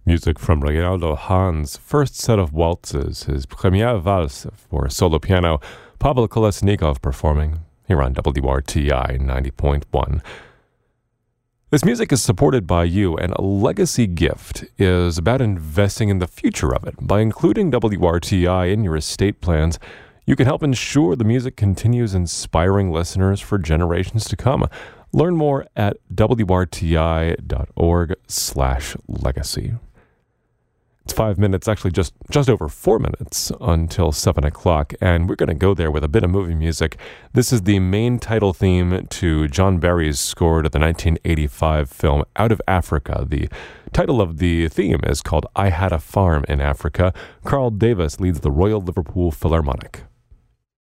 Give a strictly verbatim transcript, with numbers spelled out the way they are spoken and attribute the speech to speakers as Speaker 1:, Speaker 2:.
Speaker 1: Music from Reynaldo Hahn's first set of waltzes, his Première Valse for solo piano, Pavel Kolesnikov performing here on W R T I ninety point one. This music is supported by you, and a legacy gift is about investing in the future of it. By including W R T I in your estate plans, you can help ensure the music continues inspiring listeners for generations to come. Learn more at W R T I dot org slash legacy. It's five minutes, actually just, just over four minutes until seven o'clock, and we're going to go there with a bit of movie music. This is the main title theme to John Barry's score to the nineteen eighty-five film Out of Africa. The title of the theme is called I Had a Farm in Africa. Carl Davis leads the Royal Liverpool Philharmonic.